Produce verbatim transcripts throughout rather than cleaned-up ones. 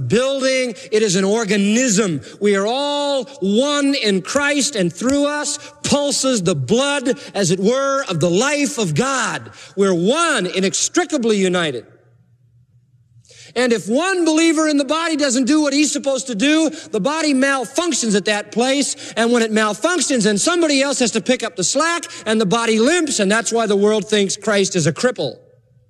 building. It is an organism. We are all one in Christ, and through us pulses the blood, as it were, of the life of God. We're one, inextricably united. And if one believer in the body doesn't do what he's supposed to do, the body malfunctions at that place. And when it malfunctions, then somebody else has to pick up the slack, and the body limps, and that's why the world thinks Christ is a cripple.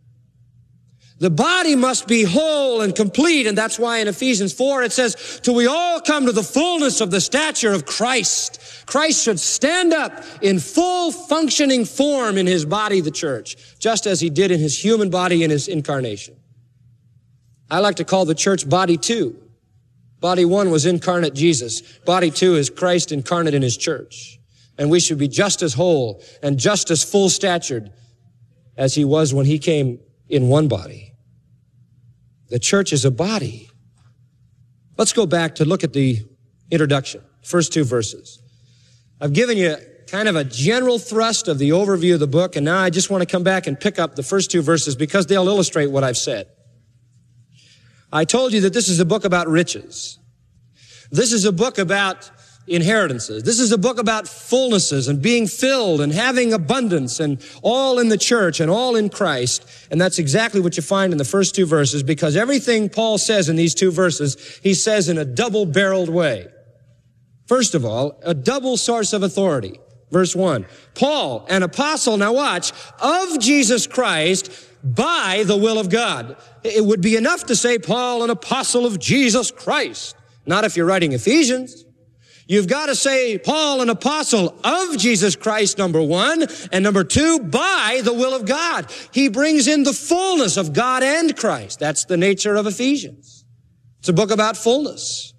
The body must be whole and complete, and that's why in Ephesians four it says, till we all come to the fullness of the stature of Christ. Christ should stand up in full functioning form in his body, the church, just as he did in his human body in his incarnation. I like to call the church body two. Body one was incarnate Jesus. Body two is Christ incarnate in his church. And we should be just as whole and just as full-statured as he was when he came in one body. The church is a body. Let's go back to look at the introduction, first two verses. I've given you kind of a general thrust of the overview of the book, and now I just want to come back and pick up the first two verses because they'll illustrate what I've said. I told you that this is a book about riches. This is a book about inheritances. This is a book about fullnesses and being filled and having abundance, and all in the church and all in Christ. And that's exactly what you find in the first two verses, because everything Paul says in these two verses, he says in a double-barreled way. First of all, a double source of authority. Verse one, Paul, an apostle, now watch, of Jesus Christ by the will of God. It would be enough to say Paul, an apostle of Jesus Christ. Not if you're writing Ephesians. You've got to say Paul, an apostle of Jesus Christ, number one, and number two, by the will of God. He brings in the fullness of God and Christ. That's the nature of Ephesians. It's a book about fullness.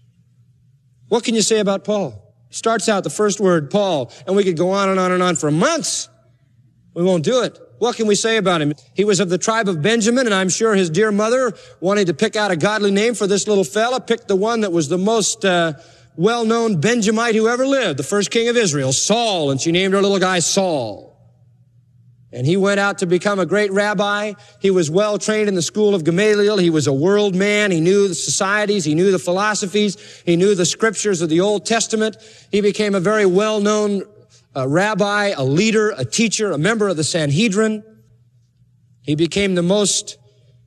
What can you say about Paul? Starts out the first word, Paul, and we could go on and on and on for months. We won't do it. What can we say about him? He was of the tribe of Benjamin, and I'm sure his dear mother, wanting to pick out a godly name for this little fella, picked the one that was the most uh, well-known Benjamite who ever lived, the first king of Israel, Saul, and she named her little guy Saul. And he went out to become a great rabbi. He was well trained in the school of Gamaliel. He was a world man. He knew the societies. He knew the philosophies. He knew the scriptures of the Old Testament. He became a very well-known uh, rabbi, a leader, a teacher, a member of the Sanhedrin. He became the most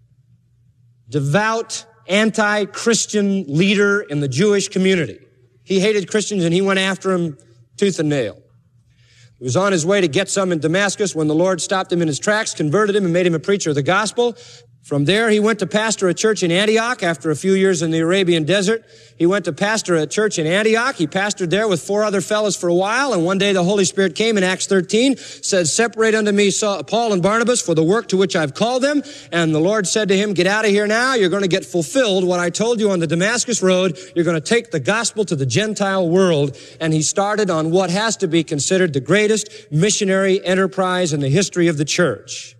devout, anti-Christian leader in the Jewish community. He hated Christians, and he went after them tooth and nail. He was on his way to get some in Damascus when the Lord stopped him in his tracks, converted him, and made him a preacher of the gospel. From there, he went to pastor a church in Antioch after a few years in the Arabian desert. He went to pastor a church in Antioch. He pastored there with four other fellows for a while, and one day the Holy Spirit came in Acts thirteen, said, separate unto me Paul and Barnabas for the work to which I've called them. And the Lord said to him, get out of here now. You're going to get fulfilled what I told you on the Damascus road. You're going to take the gospel to the Gentile world. And he started on what has to be considered the greatest missionary enterprise in the history of the church.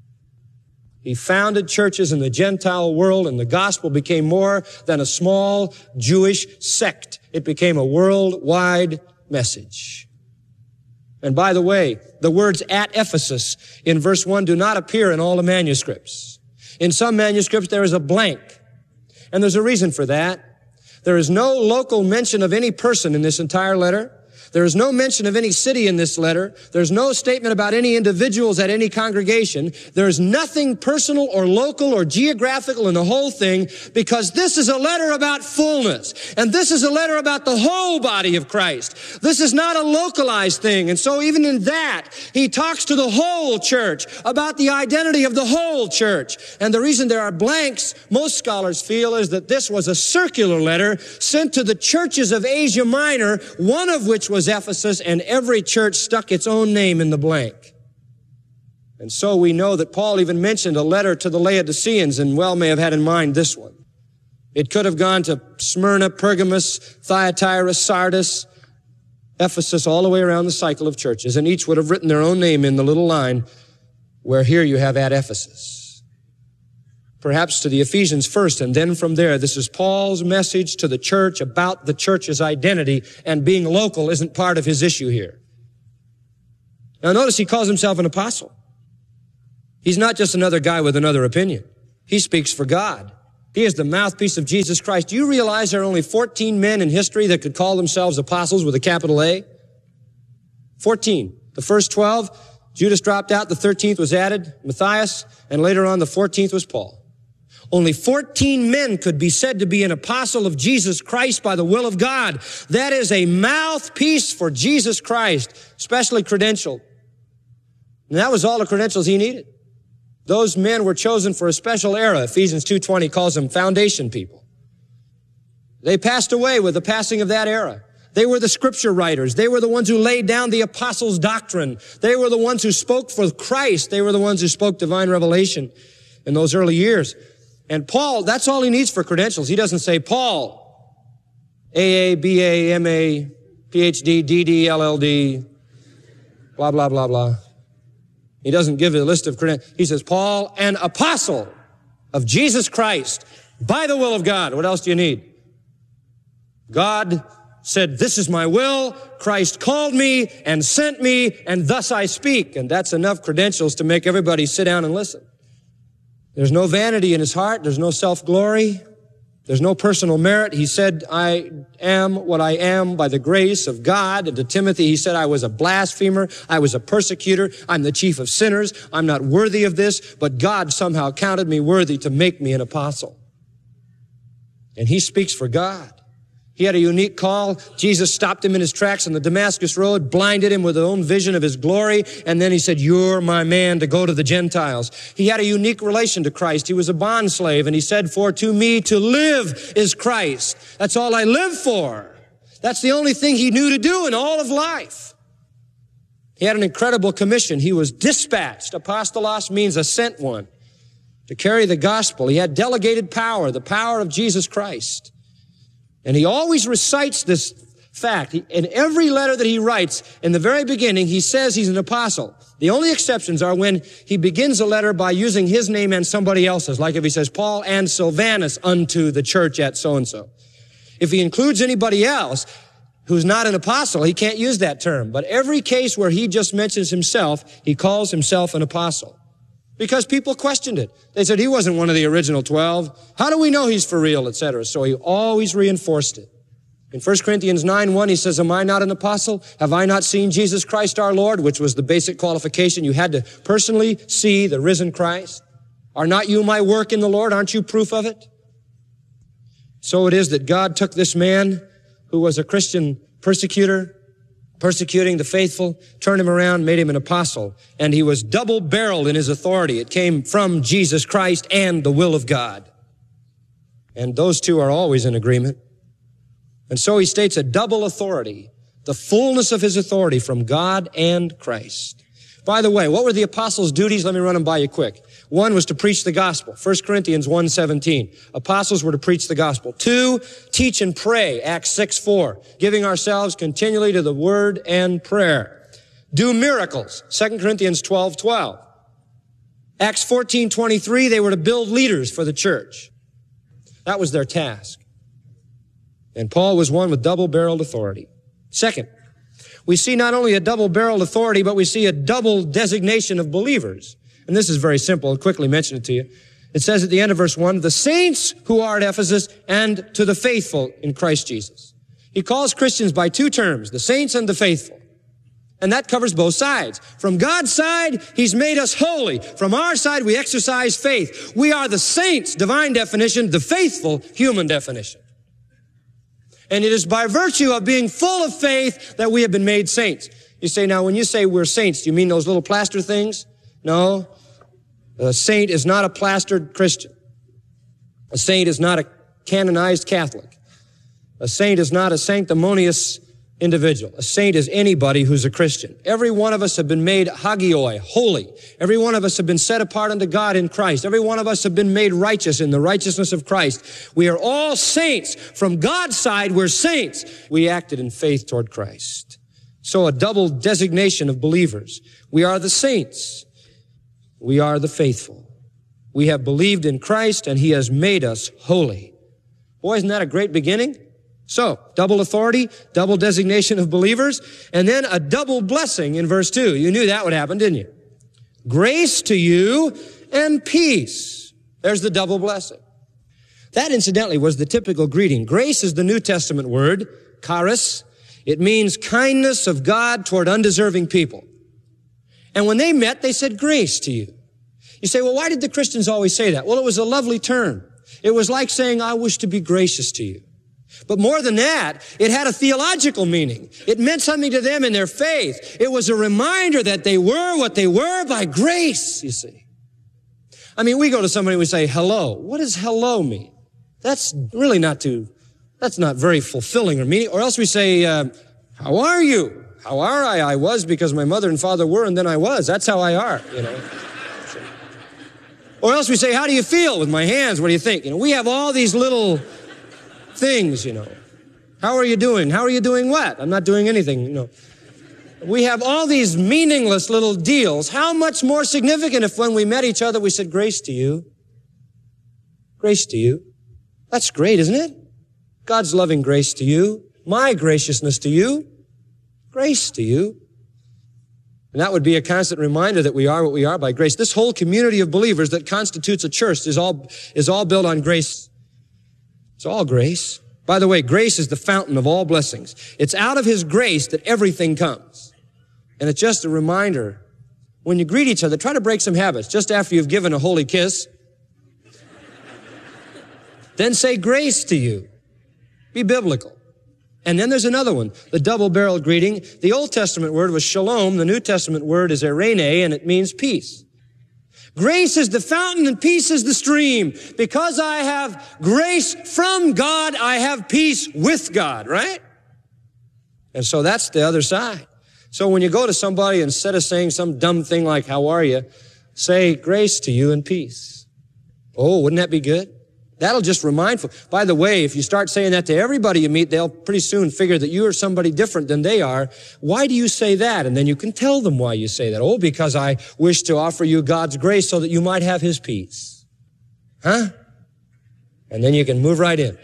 He founded churches in the Gentile world, and the gospel became more than a small Jewish sect. It became a worldwide message. And by the way, the words at Ephesus in verse one do not appear in all the manuscripts. In some manuscripts, there is a blank. And there's a reason for that. There is no local mention of any person in this entire letter. There is no mention of any city in this letter. There's no statement about any individuals at any congregation. There's nothing personal or local or geographical in the whole thing, because this is a letter about fullness. And this is a letter about the whole body of Christ. This is not a localized thing. And so even in that, he talks to the whole church about the identity of the whole church. And the reason there are blanks, most scholars feel, is that this was a circular letter sent to the churches of Asia Minor, one of which was Ephesus, and every church stuck its own name in the blank. And so we know that Paul even mentioned a letter to the Laodiceans, and well may have had in mind this one. It could have gone to Smyrna, Pergamos, Thyatira, Sardis, Ephesus, all the way around the cycle of churches, and each would have written their own name in the little line, where here you have at Ephesus. Perhaps to the Ephesians first, and then from there, this is Paul's message to the church about the church's identity, and being local isn't part of his issue here. Now notice he calls himself an apostle. He's not just another guy with another opinion. He speaks for God. He is the mouthpiece of Jesus Christ. Do you realize there are only fourteen men in history that could call themselves apostles with a capital A? fourteen. The first twelve, Judas dropped out, the thirteenth was added, Matthias, and later on the fourteenth was Paul. Only fourteen men could be said to be an apostle of Jesus Christ by the will of God. That is a mouthpiece for Jesus Christ, specially credentialed. And that was all the credentials he needed. Those men were chosen for a special era. Ephesians two twenty calls them foundation people. They passed away with the passing of that era. They were the scripture writers. They were the ones who laid down the apostles' doctrine. They were the ones who spoke for Christ. They were the ones who spoke divine revelation in those early years. And Paul, that's all he needs for credentials. He doesn't say Paul, A A, B A, M A, P H D, D D, L L D, blah, blah, blah, blah. He doesn't give a list of credentials. He says, Paul, an apostle of Jesus Christ by the will of God. What else do you need? God said, this is my will. Christ called me and sent me, and thus I speak. And that's enough credentials to make everybody sit down and listen. There's no vanity in his heart. There's no self-glory. There's no personal merit. He said, I am what I am by the grace of God. And to Timothy, he said, I was a blasphemer. I was a persecutor. I'm the chief of sinners. I'm not worthy of this, but God somehow counted me worthy to make me an apostle. And he speaks for God. He had a unique call. Jesus stopped him in his tracks on the Damascus Road, blinded him with his own vision of his glory, and then he said, you're my man to go to the Gentiles. He had a unique relation to Christ. He was a bondslave, and he said, for to me to live is Christ. That's all I live for. That's the only thing he knew to do in all of life. He had an incredible commission. He was dispatched. Apostolos means a sent one to carry the gospel. He had delegated power, the power of Jesus Christ. And he always recites this fact. He, in every letter that he writes, in the very beginning, he says he's an apostle. The only exceptions are when he begins a letter by using his name and somebody else's, like if he says, Paul and Silvanus unto the church at so-and-so. If he includes anybody else who's not an apostle, he can't use that term. But every case where he just mentions himself, he calls himself an apostle. Because people questioned it. They said he wasn't one of the original twelve. How do we know he's for real, et cetera? So he always reinforced it. In First Corinthians nine one, he says, am I not an apostle? Have I not seen Jesus Christ our Lord? Which was the basic qualification. You had to personally see the risen Christ. Are not you my work in the Lord? Aren't you proof of it? So it is that God took this man who was a Christian persecutor, persecuting the faithful, turned him around, made him an apostle, and he was double-barreled in his authority. It came from Jesus Christ and the will of God. And those two are always in agreement. And so he states a double authority, the fullness of his authority from God and Christ. By the way, what were the apostles' duties? Let me run them by you quick. One was to preach the gospel, First Corinthians one seventeen. Apostles were to preach the gospel. Two, teach and pray, Acts six four, giving ourselves continually to the word and prayer. Do miracles, Second Corinthians twelve twelve. Acts fourteen twenty-three, they were to build leaders for the church. That was their task. And Paul was one with double-barreled authority. Second, we see not only a double-barreled authority, but we see a double designation of believers. And this is very simple. I'll quickly mention it to you. It says at the end of verse one, the saints who are at Ephesus and to the faithful in Christ Jesus. He calls Christians by two terms, the saints and the faithful. And that covers both sides. From God's side, he's made us holy. From our side, we exercise faith. We are the saints, divine definition, the faithful, human definition. And it is by virtue of being full of faith that we have been made saints. You say, now, when you say we're saints, do you mean those little plaster things? No. A saint is not a plastered Christian. A saint is not a canonized Catholic. A saint is not a sanctimonious individual. A saint is anybody who's a Christian. Every one of us have been made hagioi, holy. Every one of us have been set apart unto God in Christ. Every one of us have been made righteous in the righteousness of Christ. We are all saints. From God's side, we're saints. We acted in faith toward Christ. So a double designation of believers. We are the saints. We are the faithful. We have believed in Christ and he has made us holy. Boy, isn't that a great beginning? So, double authority, double designation of believers, and then a double blessing in verse two. You knew that would happen, didn't you? Grace to you and peace. There's the double blessing. That, incidentally, was the typical greeting. Grace is the New Testament word, charis. It means kindness of God toward undeserving people. And when they met, they said grace to you. You say, well, why did the Christians always say that? Well, it was a lovely term. It was like saying, I wish to be gracious to you. But more than that, it had a theological meaning. It meant something to them in their faith. It was a reminder that they were what they were by grace, you see. I mean, we go to somebody and we say, hello. What does hello mean? That's really not too, that's not very fulfilling or meaning. Or else we say, uh, how are you? How are I? I was because my mother and father were and then I was. That's how I are, you know. Or else we say, how do you feel with my hands? What do you think? You know, we have all these little things, you know. How are you doing? How are you doing what? I'm not doing anything, you know. We have all these meaningless little deals. How much more significant if when we met each other we said, grace to you. Grace to you. That's great, isn't it? God's loving grace to you. My graciousness to you. Grace to you. And that would be a constant reminder that we are what we are by grace. This whole community of believers that constitutes a church is all, is all built on grace. It's all grace. By the way, grace is the fountain of all blessings. It's out of His grace that everything comes. And it's just a reminder. When you greet each other, try to break some habits. Just after you've given a holy kiss, then say grace to you. Be biblical. And then there's another one, the double-barreled greeting. The Old Testament word was shalom. The New Testament word is eirene, and it means peace. Grace is the fountain and peace is the stream. Because I have grace from God, I have peace with God, right? And so that's the other side. So when you go to somebody, instead of saying some dumb thing like, how are you? Say grace to you and peace. Oh, wouldn't that be good? That'll just remind. By the way, if you start saying that to everybody you meet, they'll pretty soon figure that you are somebody different than they are. Why do you say that? And then you can tell them why you say that. Oh, because I wish to offer you God's grace so that you might have His peace. Huh? And then you can move right in.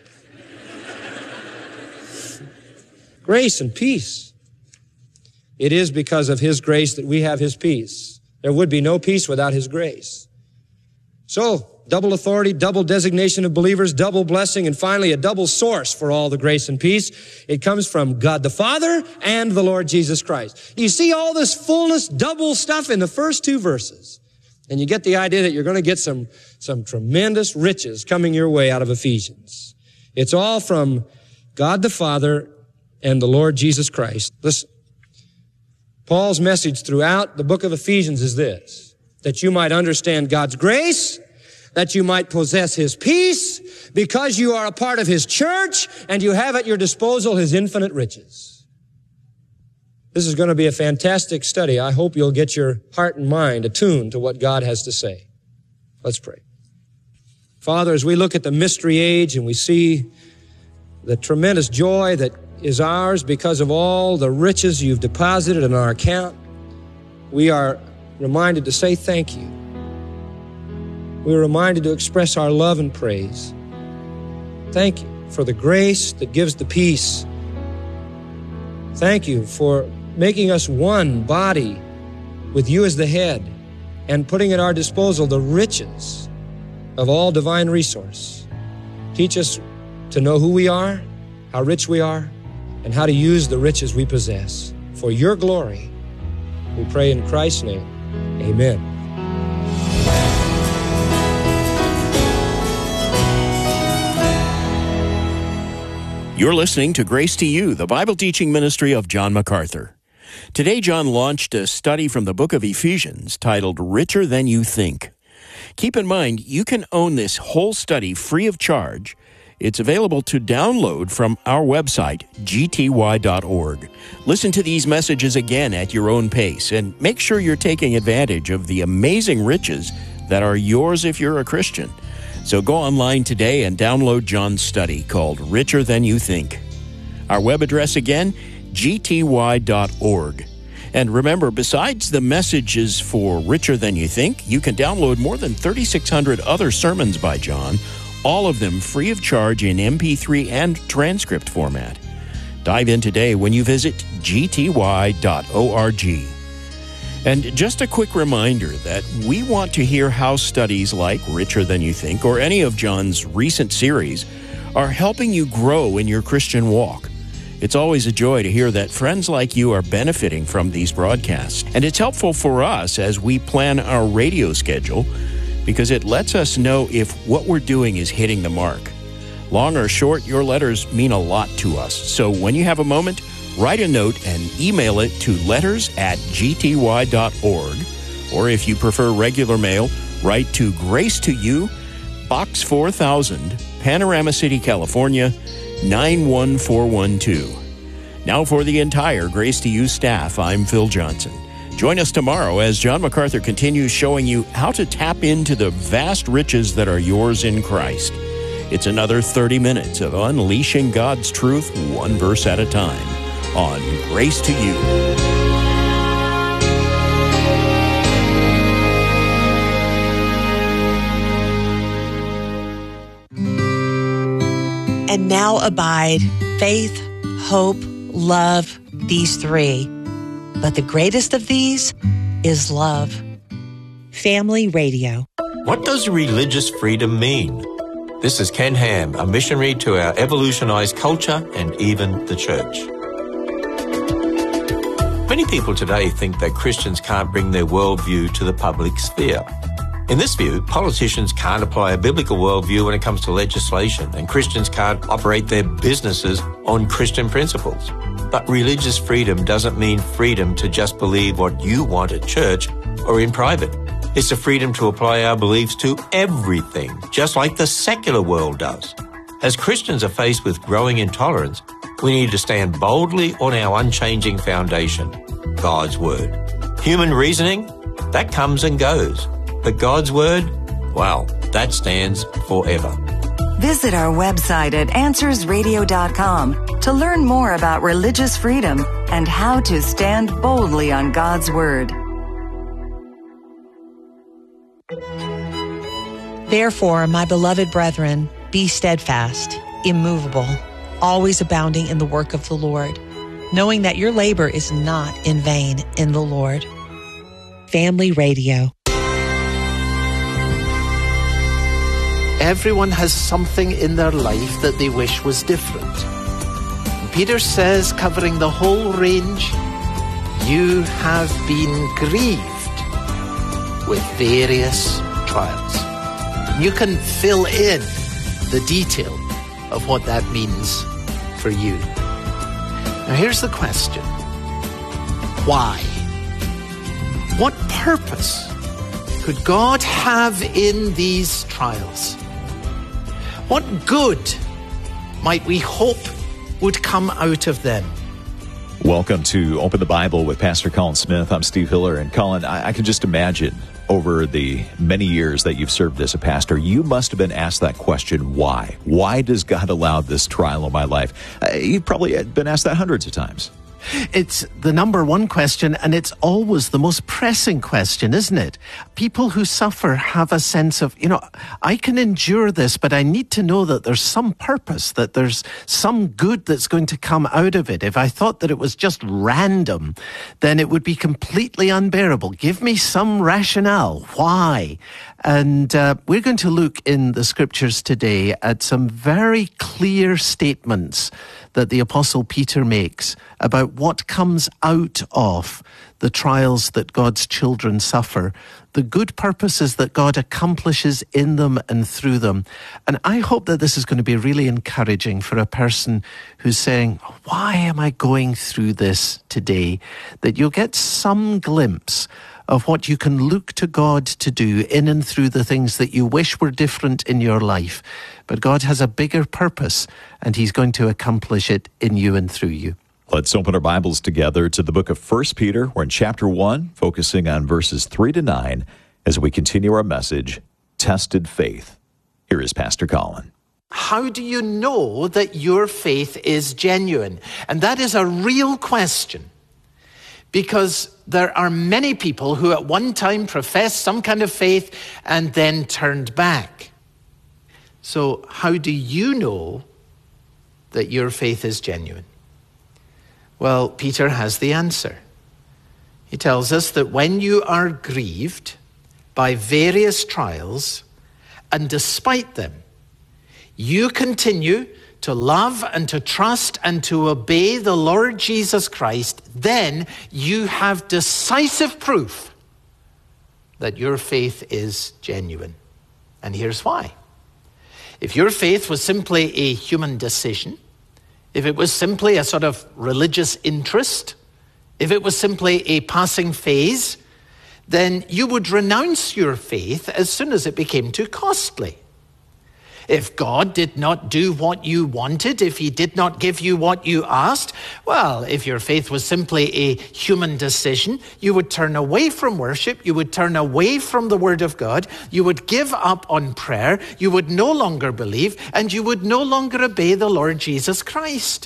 Grace and peace. It is because of His grace that we have His peace. There would be no peace without His grace. So, double authority, double designation of believers, double blessing, and finally a double source for all the grace and peace. It comes from God the Father and the Lord Jesus Christ. You see all this fullness, double stuff in the first two verses. And you get the idea that you're going to get some, some tremendous riches coming your way out of Ephesians. It's all from God the Father and the Lord Jesus Christ. Listen, Paul's message throughout the book of Ephesians is this, that you might understand God's grace, that you might possess His peace, because you are a part of His church, and you have at your disposal His infinite riches. This is going to be a fantastic study. I hope you'll get your heart and mind attuned to what God has to say. Let's pray. Father, as we look at the mystery age and we see the tremendous joy that is ours because of all the riches you've deposited in our account, we are reminded to say thank you. We are reminded to express our love and praise. Thank you for the grace that gives the peace. Thank you for making us one body with you as the head and putting at our disposal the riches of all divine resource. Teach us to know who we are, how rich we are, and how to use the riches we possess. For your glory, we pray in Christ's name. Amen. You're listening to Grace to You, the Bible teaching ministry of John MacArthur. Today, John launched a study from the book of Ephesians titled Richer Than You Think. Keep in mind, you can own this whole study free of charge. It's available to download from our website, g t y dot org. Listen to these messages again at your own pace, and make sure you're taking advantage of the amazing riches that are yours if you're a Christian. So go online today and download John's study called Richer Than You Think. Our web address again, g t y dot org. And remember, besides the messages for Richer Than You Think, you can download more than thirty-six hundred other sermons by John, all of them free of charge in M P three and transcript format. Dive in today when you visit g t y dot org. And just a quick reminder that we want to hear how studies like Richer Than You Think or any of John's recent series are helping you grow in your Christian walk. It's always a joy to hear that friends like you are benefiting from these broadcasts. And it's helpful for us as we plan our radio schedule because it lets us know if what we're doing is hitting the mark. Long or short, your letters mean a lot to us. So when you have a moment, write a note and email it to letters at g t y dot org. Or if you prefer regular mail, write to Grace to You, Box four thousand, Panorama City, California, nine one four one two. Now for the entire Grace to You staff, I'm Phil Johnson. Join us tomorrow as John MacArthur continues showing you how to tap into the vast riches that are yours in Christ. It's another thirty minutes of unleashing God's truth one verse at a time on Grace to You. And now abide faith, hope, love, these three. But the greatest of these is love. Family Radio. What does religious freedom mean? This is Ken Ham, a missionary to our evolutionized culture and even the church. Many people today think that Christians can't bring their worldview to the public sphere. In this view, politicians can't apply a biblical worldview when it comes to legislation, and Christians can't operate their businesses on Christian principles. But religious freedom doesn't mean freedom to just believe what you want at church or in private. It's the freedom to apply our beliefs to everything, just like the secular world does. As Christians are faced with growing intolerance, we need to stand boldly on our unchanging foundation, God's Word. Human reasoning, that comes and goes. But God's Word, well, that stands forever. Visit our website at answers radio dot com to learn more about religious freedom and how to stand boldly on God's Word. Therefore, my beloved brethren, be steadfast, immovable, always abounding in the work of the Lord, knowing that your labor is not in vain in the Lord. Family Radio. Everyone has something in their life that they wish was different. And Peter says, covering the whole range, you have been grieved with various trials. You can fill in the detail of what that means for you. Now here's the question. Why? What purpose could God have in these trials? What good might we hope would come out of them? Welcome to Open the Bible with Pastor Colin Smith. I'm Steve Hiller. And Colin, I, I can just imagine over the many years that you've served as a pastor, you must have been asked that question, why? Why does God allow this trial in my life? Uh, you've probably been asked that hundreds of times. It's the number one question, and it's always the most pressing question, isn't it? People who suffer have a sense of, you know, I can endure this, but I need to know that there's some purpose, that there's some good that's going to come out of it. If I thought that it was just random, then it would be completely unbearable. Give me some rationale. Why? And uh, we're going to look in the scriptures today at some very clear statements that the Apostle Peter makes about what comes out of the trials that God's children suffer, the good purposes that God accomplishes in them and through them. And I hope that this is going to be really encouraging for a person who's saying, why am I going through this today? That you'll get some glimpse of what you can look to God to do in and through the things that you wish were different in your life. But God has a bigger purpose, and He's going to accomplish it in you and through you. Let's open our Bibles together to the book of First Peter. We're in chapter one, focusing on verses three to nine as we continue our message, Tested Faith. Here is Pastor Colin. How do you know that your faith is genuine? And that is a real question. Because there are many people who at one time professed some kind of faith and then turned back. So how do you know that your faith is genuine? Well, Peter has the answer. He tells us that when you are grieved by various trials, and despite them, you continue to love and to trust and to obey the Lord Jesus Christ, then you have decisive proof that your faith is genuine. And here's why. If your faith was simply a human decision, if it was simply a sort of religious interest, if it was simply a passing phase, then you would renounce your faith as soon as it became too costly. If God did not do what you wanted, if he did not give you what you asked, well, if your faith was simply a human decision, you would turn away from worship, you would turn away from the word of God, you would give up on prayer, you would no longer believe, and you would no longer obey the Lord Jesus Christ.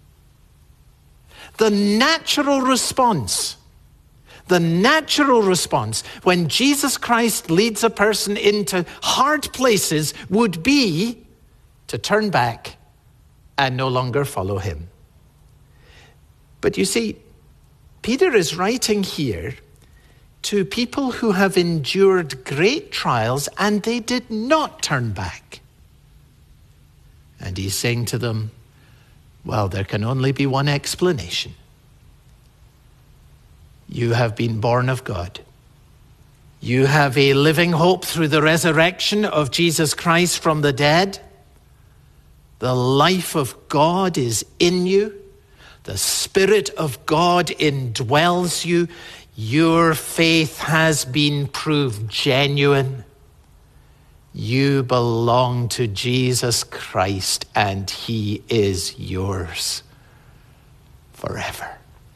The natural response The natural response when Jesus Christ leads a person into hard places would be to turn back and no longer follow him. But you see, Peter is writing here to people who have endured great trials and they did not turn back. And he's saying to them, well, there can only be one explanation. You have been born of God. You have a living hope through the resurrection of Jesus Christ from the dead. The life of God is in you. The Spirit of God indwells you. Your faith has been proved genuine. You belong to Jesus Christ, and he is yours forever.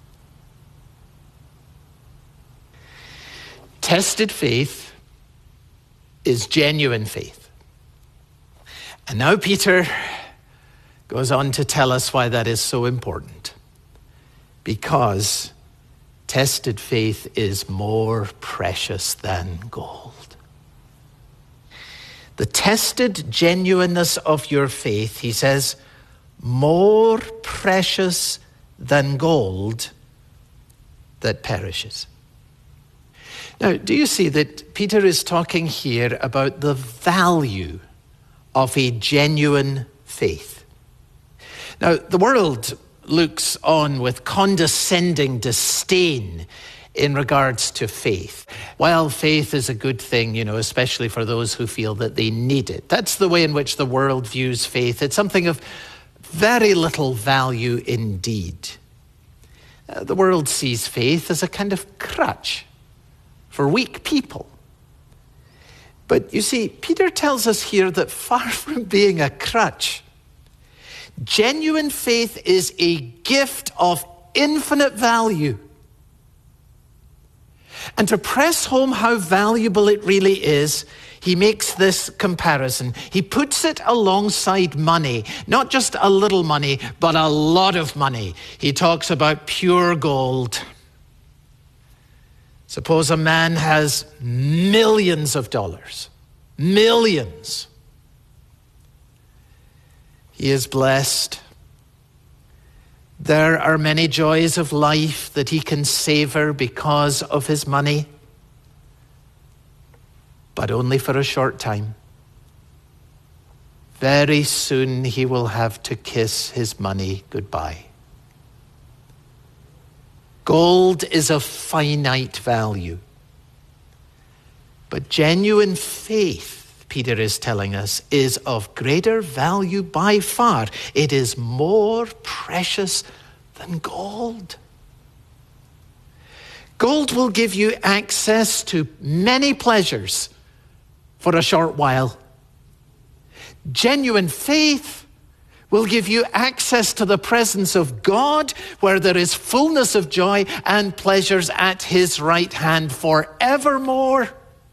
Tested faith is genuine faith. And now Peter goes on to tell us why that is so important. Because tested faith is more precious than gold. The tested genuineness of your faith, he says, more precious than gold that perishes. Now, do you see that Peter is talking here about the value of a genuine faith? Now, the world looks on with condescending disdain in regards to faith. While faith is a good thing, you know, especially for those who feel that they need it. That's the way in which the world views faith. It's something of very little value indeed. Uh, the world sees faith as a kind of crutch for weak people. But you see, Peter tells us here that far from being a crutch, genuine faith is a gift of infinite value. And to press home how valuable it really is, he makes this comparison. He puts it alongside money, not just a little money, but a lot of money. He talks about pure gold. Suppose a man has millions of dollars, millions. He is blessed. There are many joys of life that he can savor because of his money, but only for a short time. Very soon he will have to kiss his money goodbye. Gold is of finite value. But genuine faith, Peter is telling us, is of greater value by far. It is more precious than gold. Gold will give you access to many pleasures for a short while. Genuine faith will give you access to the presence of God, where there is fullness of joy and pleasures at his right hand forevermore.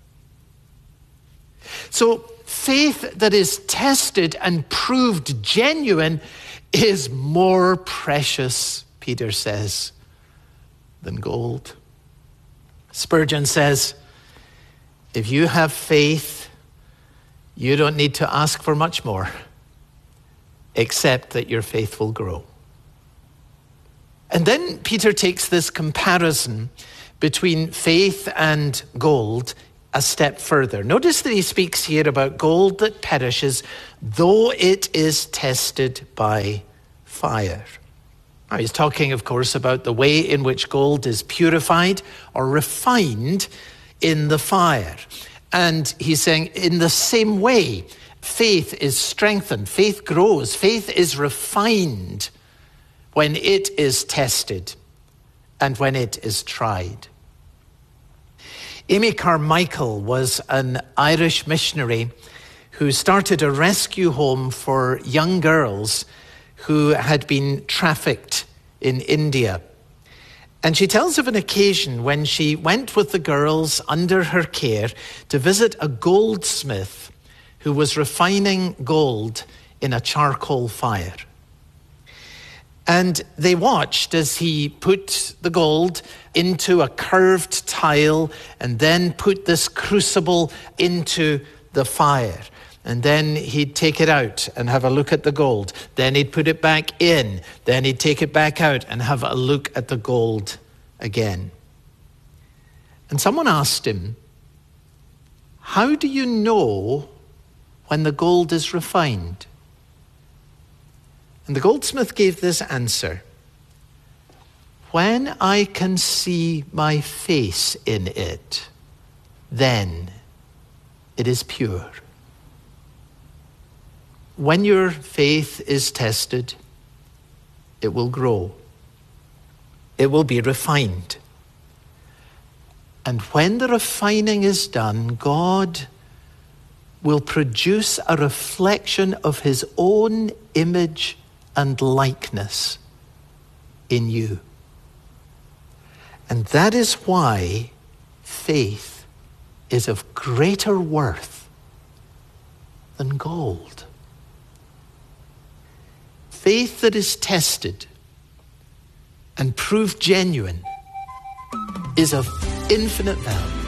So faith that is tested and proved genuine is more precious, Peter says, than gold. Spurgeon says, if you have faith, you don't need to ask for much more, except that your faith will grow. And then Peter takes this comparison between faith and gold a step further. Notice that he speaks here about gold that perishes, though it is tested by fire. Now, he's talking, of course, about the way in which gold is purified or refined in the fire. And he's saying, in the same way, faith is strengthened, faith grows, faith is refined when it is tested and when it is tried. Amy Carmichael was an Irish missionary who started a rescue home for young girls who had been trafficked in India. And she tells of an occasion when she went with the girls under her care to visit a goldsmith who was refining gold in a charcoal fire. And they watched as he put the gold into a curved tile and then put this crucible into the fire. And then he'd take it out and have a look at the gold. Then he'd put it back in. Then he'd take it back out and have a look at the gold again. And someone asked him, "How do you know when the gold is refined?" And the goldsmith gave this answer: "When I can see my face in it, then it is pure." When your faith is tested, it will grow. It will be refined. And when the refining is done, God will produce a reflection of his own image and likeness in you. And that is why faith is of greater worth than gold. Faith that is tested and proved genuine is of infinite value.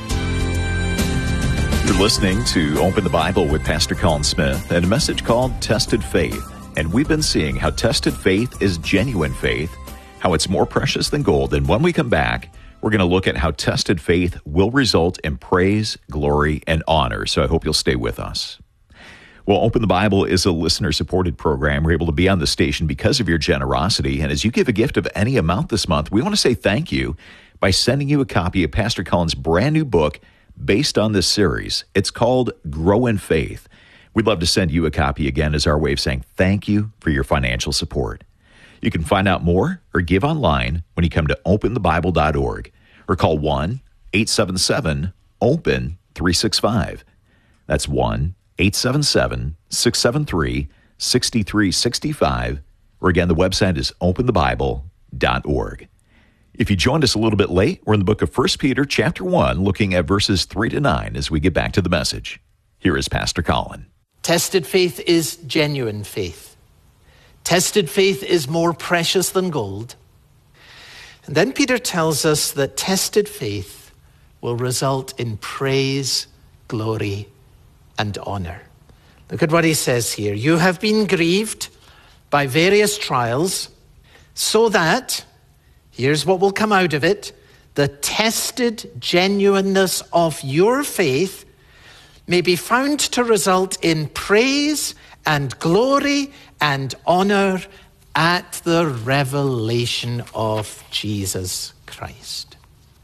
You're listening to Open the Bible with Pastor Colin Smith and a message called Tested Faith. And we've been seeing how tested faith is genuine faith, how it's more precious than gold. And when we come back, we're going to look at how tested faith will result in praise, glory, and honor. So I hope you'll stay with us. Well, Open the Bible is a listener-supported program. We're able to be on the station because of your generosity. And as you give a gift of any amount this month, we want to say thank you by sending you a copy of Pastor Colin's brand new book based on this series. It's called Grow in Faith. We'd love to send you a copy again as our way of saying thank you for your financial support. You can find out more or give online when you come to open the bible dot org or call one eight seven seven open three six five. That's one eight seven seven six seven three six three six five. Or again, the website is open the bible dot org. If you joined us a little bit late, we're in the book of First Peter chapter one, looking at verses three to nine as we get back to the message. Here is Pastor Colin. Tested faith is genuine faith. Tested faith is more precious than gold. And then Peter tells us that tested faith will result in praise, glory, and honor. Look at what he says here. You have been grieved by various trials, so that, here's what will come out of it, the tested genuineness of your faith may be found to result in praise and glory and honor at the revelation of Jesus Christ.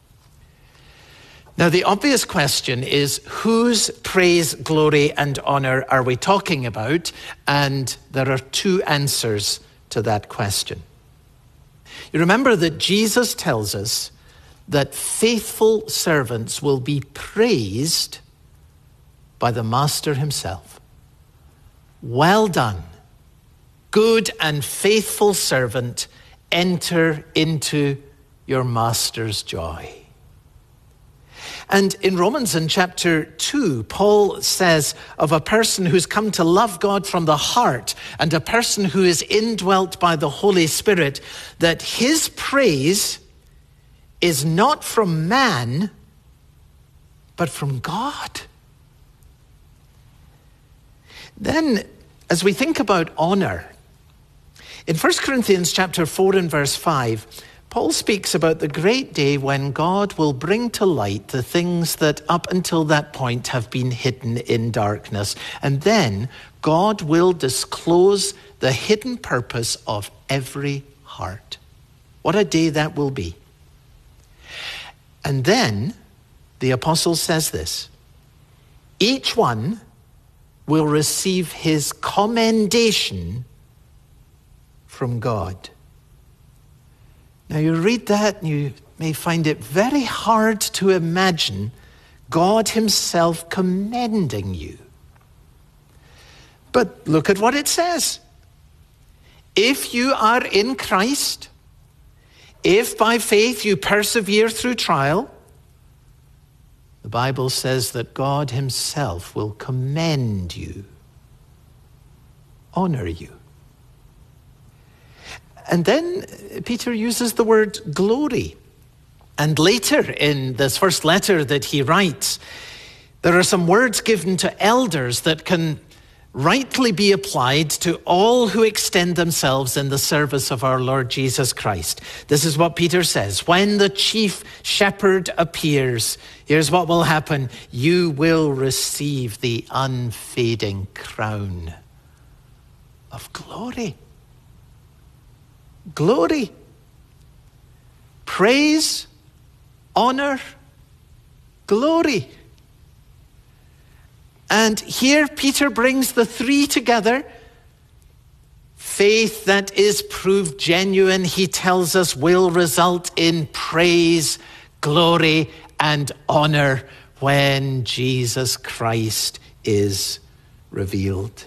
Now, the obvious question is, whose praise, glory, and honor are we talking about? And there are two answers to that question. You remember that Jesus tells us that faithful servants will be praised by the Master himself. Well done, good and faithful servant, enter into your Master's joy. And in Romans in chapter two, Paul says of a person who's come to love God from the heart and a person who is indwelt by the Holy Spirit, that his praise is not from man, but from God. Then, as we think about honor, in First Corinthians chapter four and verse five, Paul speaks about the great day when God will bring to light the things that up until that point have been hidden in darkness. And then God will disclose the hidden purpose of every heart. What a day that will be. And then the apostle says this: each one will receive his commendation from God. Now you read that and you may find it very hard to imagine God himself commending you. But look at what it says. If you are in Christ, if by faith you persevere through trial, the Bible says that God himself will commend you, honor you. And then Peter uses the word glory. And later in this first letter that he writes, there are some words given to elders that can rightly be applied to all who extend themselves in the service of our Lord Jesus Christ. This is what Peter says: when the chief shepherd appears, here's what will happen. You will receive the unfading crown of glory. Glory, praise, honor, glory. And here Peter brings the three together. Faith that is proved genuine, he tells us, will result in praise, glory, and honor when Jesus Christ is revealed.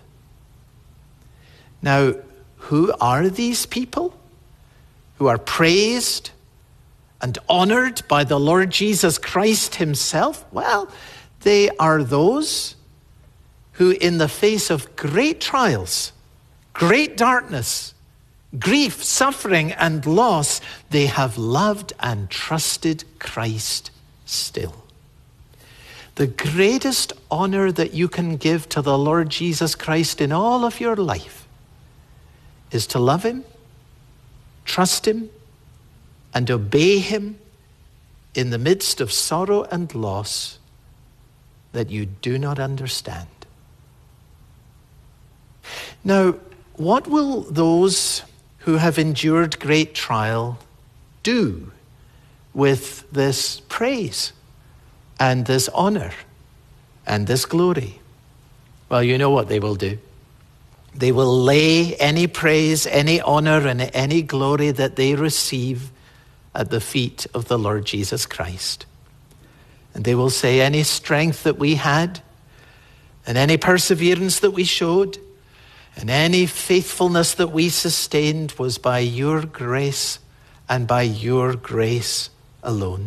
Now, who are these people who are praised and honored by the Lord Jesus Christ himself? Well, they are those who in the face of great trials, great darkness, grief, suffering, and loss, they have loved and trusted Christ still. The greatest honor that you can give to the Lord Jesus Christ in all of your life is to love him, trust him, and obey him in the midst of sorrow and loss that you do not understand. Now, what will those who have endured great trial do with this praise and this honor and this glory? Well, you know what they will do. They will lay any praise, any honor, and any glory that they receive at the feet of the Lord Jesus Christ. And they will say, any strength that we had, and any perseverance that we showed, and any faithfulness that we sustained was by your grace and by your grace alone.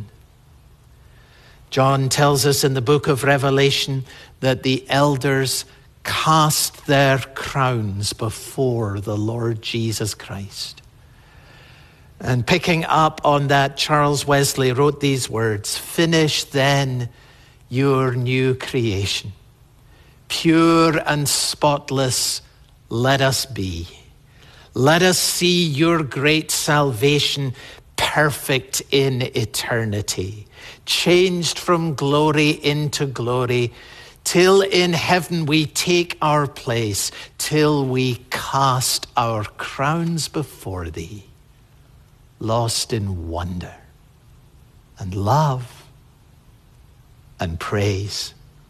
John tells us in the book of Revelation that the elders cast their crowns before the Lord Jesus Christ. And picking up on that, Charles Wesley wrote these words: finish then your new creation. Pure and spotless let us be. Let us see your great salvation perfect in eternity, changed from glory into glory, till in heaven we take our place, till we cast our crowns before thee, lost in wonder and love and praise.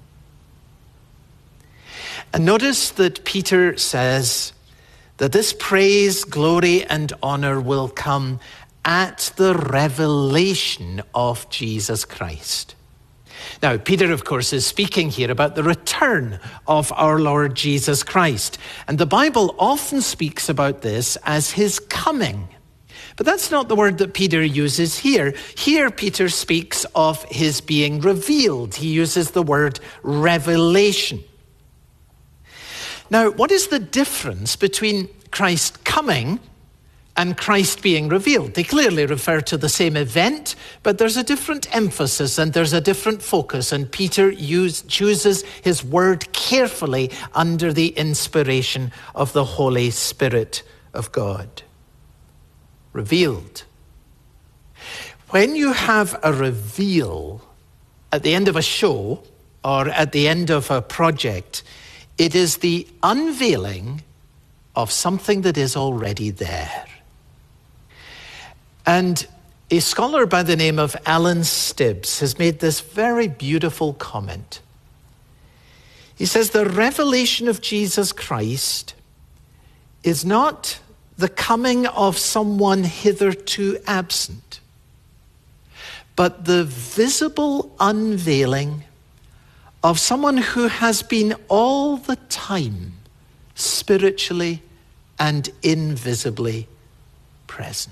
And notice that Peter says that this praise, glory, and honor will come at the revelation of Jesus Christ. Now, Peter, of course, is speaking here about the return of our Lord Jesus Christ. And the Bible often speaks about this as his coming. But that's not the word that Peter uses here. Here, Peter speaks of his being revealed. He uses the word revelation. Now, what is the difference between Christ coming and Christ being revealed? They clearly refer to the same event, but there's a different emphasis and there's a different focus, and Peter use, chooses his word carefully under the inspiration of the Holy Spirit of God. Revealed, When you have a reveal at the end of a show or at the end of a project, it is the unveiling of something that is already there. And a scholar by the name of Alan Stibbs has made this very beautiful comment. He says, the revelation of Jesus Christ is not the coming of someone hitherto absent, but the visible unveiling of someone who has been all the time spiritually and invisibly present.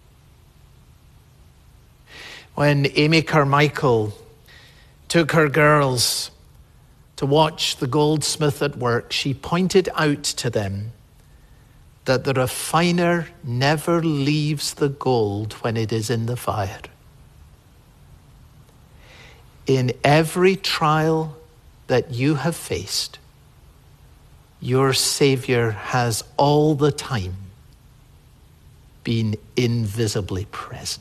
When Amy Carmichael took her girls to watch the goldsmith at work, she pointed out to them that the refiner never leaves the gold when it is in the fire. In every trial that you have faced, your Savior has all the time been invisibly present.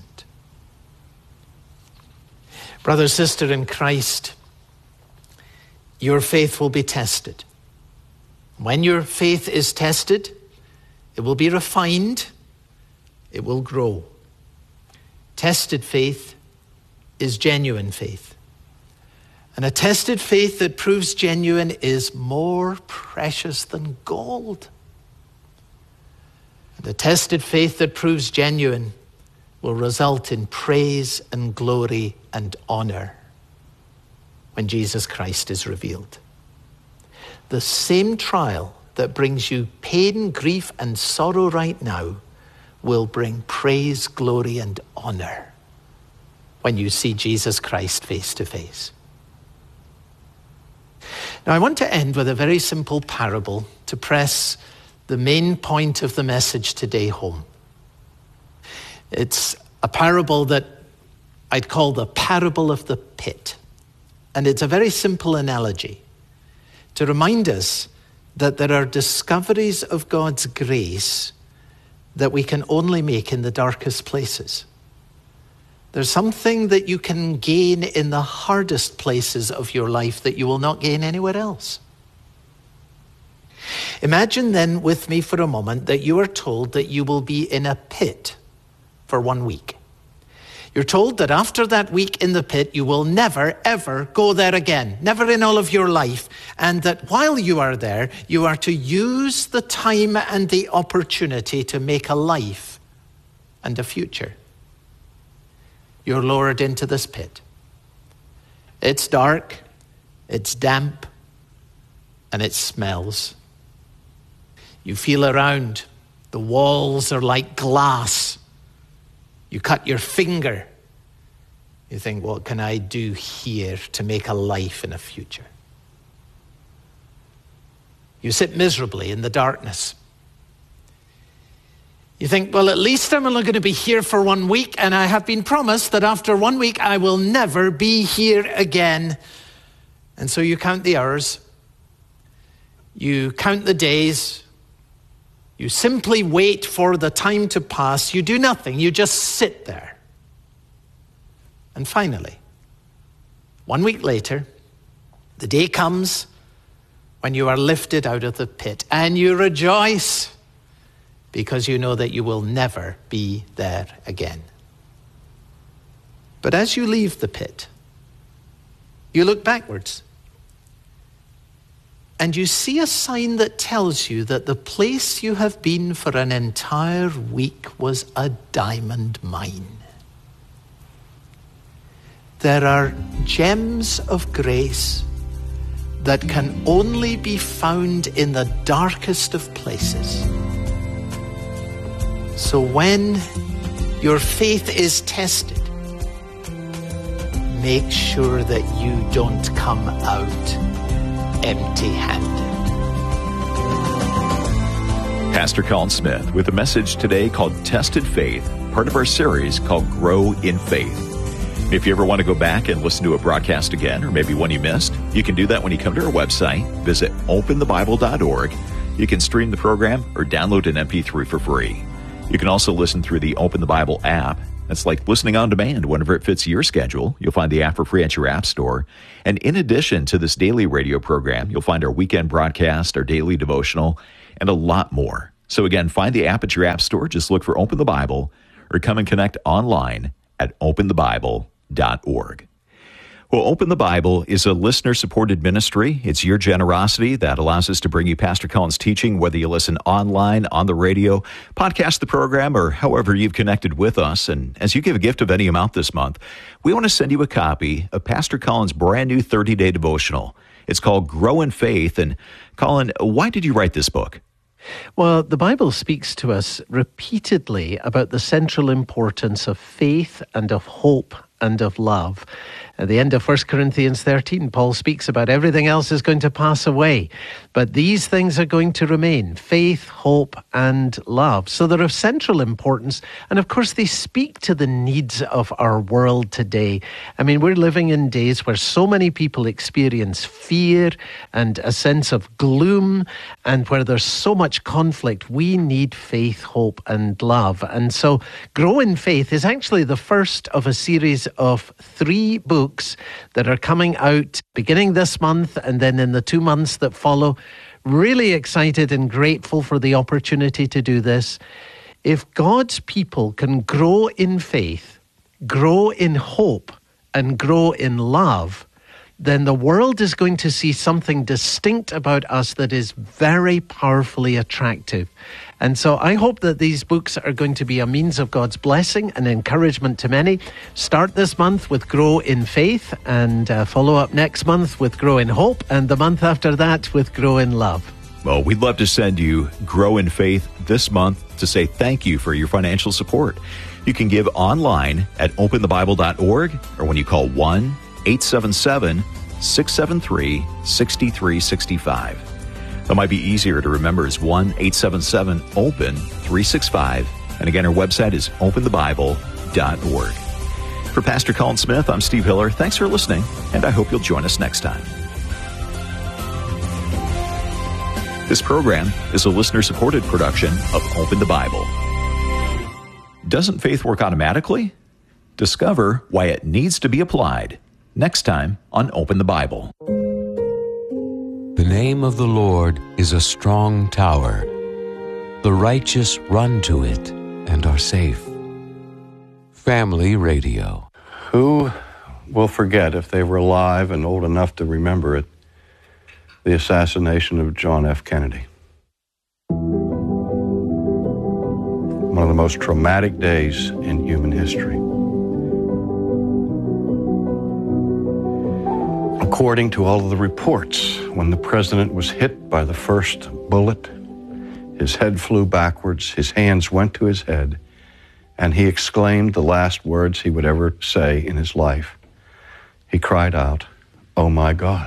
Brother, sister in Christ, your faith will be tested. When your faith is tested, it will be refined, it will grow. Tested faith is genuine faith. And a tested faith that proves genuine is more precious than gold. And a tested faith that proves genuine will result in praise and glory and honor when Jesus Christ is revealed. The same trial that brings you pain, grief, and sorrow right now will bring praise, glory, and honor when you see Jesus Christ face to face. Now, I want to end with a very simple parable to press the main point of the message today home. It's a parable that I'd call the parable of the pit. And it's a very simple analogy to remind us that there are discoveries of God's grace that we can only make in the darkest places. There's something that you can gain in the hardest places of your life that you will not gain anywhere else. Imagine then with me for a moment that you are told that you will be in a pit for one week. You're told that after that week in the pit, you will never, ever go there again, never in all of your life. And that while you are there, you are to use the time and the opportunity to make a life and a future. You're lowered into this pit. It's dark, it's damp, and it smells. You feel around. The walls are like glass. You cut your finger. You think, what can I do here to make a life and a future? You sit miserably in the darkness. You think, well, at least I'm only going to be here for one week, and I have been promised that after one week I will never be here again. And so you count the hours. You count the days. You simply wait for the time to pass. You do nothing. You just sit there. And finally, one week later, the day comes when you are lifted out of the pit, and you rejoice because you know that you will never be there again. But as you leave the pit, you look backwards. And you see a sign that tells you that the place you have been for an entire week was a diamond mine. There are gems of grace that can only be found in the darkest of places. So when your faith is tested, make sure that you don't come out empty-handed. Pastor Colin Smith with a message today called Tested Faith, part of our series called Grow in Faith. If you ever want to go back and listen to a broadcast again, or maybe one you missed, you can do that when you come to our website. Visit open the bible dot org. You can stream the program or download an M P three for free. You can also listen through the Open the Bible app. That's like listening on demand whenever it fits your schedule. You'll find the app for free at your app store. And in addition to this daily radio program, you'll find our weekend broadcast, our daily devotional, and a lot more. So again, find the app at your app store. Just look for Open the Bible, or come and connect online at open the bible dot org. Well, Open the Bible is a listener-supported ministry. It's your generosity that allows us to bring you Pastor Colin's teaching, whether you listen online, on the radio, podcast the program, or however you've connected with us. And as you give a gift of any amount this month, we want to send you a copy of Pastor Colin's brand new thirty-day devotional. It's called Grow in Faith. And Colin, why did you write this book? Well, the Bible speaks to us repeatedly about the central importance of faith and of hope and of love. At the end of First Corinthians thirteen, Paul speaks about everything else is going to pass away, but these things are going to remain: faith, hope, and love. So they're of central importance, and of course they speak to the needs of our world today. I mean, we're living in days where so many people experience fear and a sense of gloom, and where there's so much conflict. We need faith, hope, and love. And so Grow in Faith is actually the first of a series of three books that are coming out beginning this month and then in the two months that follow. Really excited and grateful for the opportunity to do this. If God's people can grow in faith, grow in hope, and grow in love, then the world is going to see something distinct about us that is very powerfully attractive. And so I hope that these books are going to be a means of God's blessing and encouragement to many. Start this month with Grow in Faith, and uh, follow up next month with Grow in Hope, and the month after that with Grow in Love. Well, we'd love to send you Grow in Faith this month to say thank you for your financial support. You can give online at open the bible dot org, or when you call one eight seven seven, six seven three, six three six five. That might be easier to remember is one eight seven seven, open three six five. And again, our website is open the bible dot org. For Pastor Colin Smith, I'm Steve Hiller. Thanks for listening, and I hope you'll join us next time. This program is a listener-supported production of Open the Bible. Doesn't faith work automatically? Discover why it needs to be applied next time on Open the Bible. The name of the Lord is a strong tower. The righteous run to it and are safe. Family Radio. Who will forget, if they were alive and old enough to remember it, the assassination of John F. Kennedy? One of the most traumatic days in human history. According to all of the reports, when the president was hit by the first bullet, his head flew backwards, his hands went to his head, and he exclaimed the last words he would ever say in his life. He cried out, "Oh my God."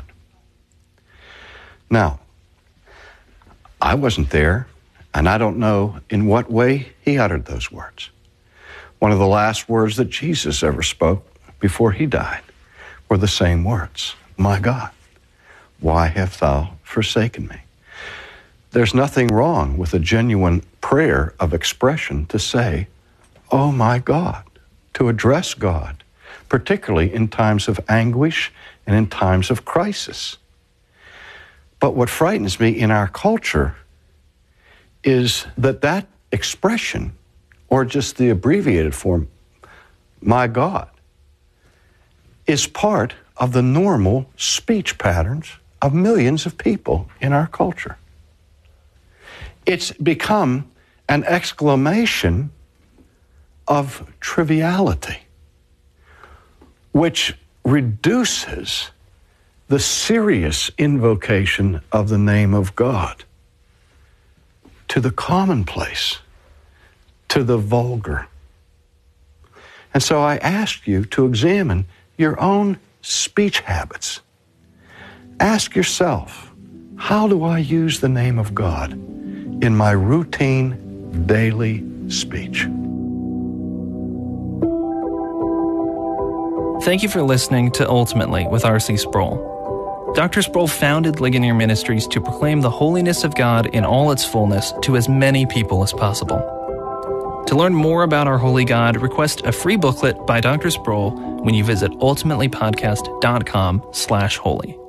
Now, I wasn't there, and I don't know in what way he uttered those words. One of the last words that Jesus ever spoke before he died were the same words. My God, why hast thou forsaken me? There's nothing wrong with a genuine prayer of expression to say, oh my God, to address God, particularly in times of anguish and in times of crisis. But what frightens me in our culture is that that expression, or just the abbreviated form, my God, is part of the normal speech patterns of millions of people in our culture. It's become an exclamation of triviality, which reduces the serious invocation of the name of God to the commonplace, to the vulgar. And so I ask you to examine your own speech habits. Ask yourself, how do I use the name of God in my routine daily speech? Thank you for listening to Ultimately with R C Sproul. Doctor Sproul founded Ligonier Ministries to proclaim the holiness of God in all its fullness to as many people as possible. To learn more about our holy God, request a free booklet by Doctor Sproul when you visit ultimately podcast dot com slash holy.